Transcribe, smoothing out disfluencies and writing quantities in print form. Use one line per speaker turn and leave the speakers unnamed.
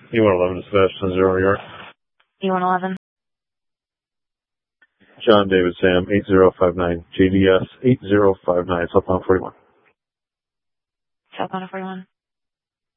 E111 Sebastian 0 York.
E111.
John David Sam 8059. JDS 8059. Southbound 41.
Southbound 41.